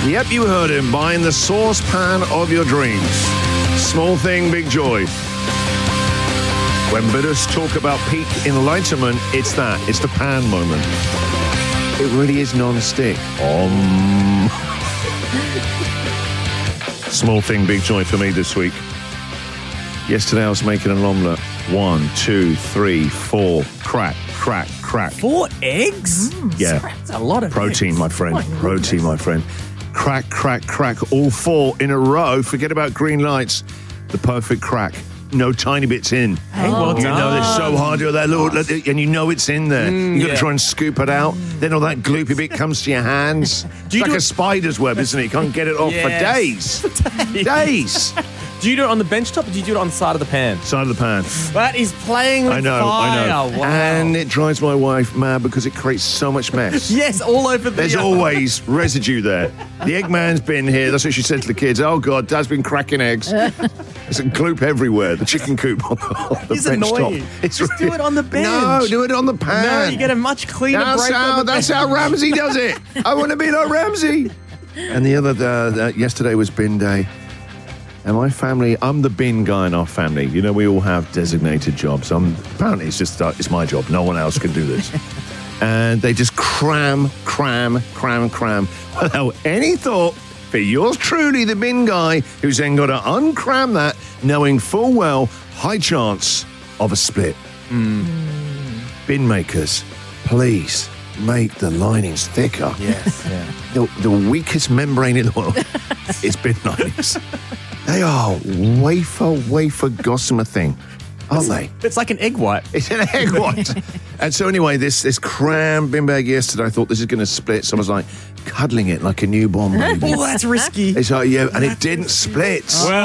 Yep, you heard him, buying the saucepan of your dreams. Small thing, big joy. When Buddhists talk about peak enlightenment, it's that. It's the pan moment. It really is non-stick. Small thing, big joy for me this week. Yesterday I was making an omelette. 1, 2, 3, 4. Crack, crack, crack. 4 eggs? Yeah. That's a lot of Protein, eggs. my friend. My Protein, goodness. my friend. Crack, crack, crack. All 4 in a row. Forget about green lights. The perfect crack. No tiny bits in. Hey, well You know, done. they're so hard to that little, and you know it's in there. You got to yeah. try and scoop it out. Then all that gloopy bit comes to your hands. It's you like do a it- spider's web, isn't it? You can't get it off Yes. for days. Days. Do you do it on the bench top or do you do it on the side of the pan? Side of the pan. That is playing with I know. fire. Wow. And it drives my wife mad because it creates so much mess. yes, all over the... There's always residue there. The Eggman's been here. That's what she said to the kids. Oh, God, Dad's been cracking eggs. There's a gloop everywhere. The chicken coop on the It's bench annoying. top. It's Just do it on the bench. No, do it on the pan. No, you get a much cleaner That's break on the that's bench. how Ramsey does it. I want to be like Ramsey. And the other, yesterday was bin day. And my family, I'm the bin guy in our family. You know, we all have designated jobs. Apparently, it's just it's my job. No one else can do this. And they just cram without any thought for yours truly, the bin guy, who's then got to uncram that, knowing full well, high chance of a split. Bin makers, please make the linings thicker. Yes, yeah. The weakest membrane in the world is bin linings. They are wafer gossamer thing, aren't they? It's like an egg white. It's an egg white. And so anyway, this cram bin bag yesterday, I thought this is going to split. So I was like cuddling it like a newborn baby. Oh, that's risky. It's like, yeah, and it didn't split. Well,